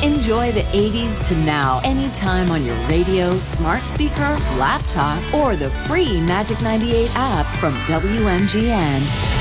Enjoy the 80s to now anytime on your radio, smart speaker, laptop, or the free Magic 98 app from WMGN.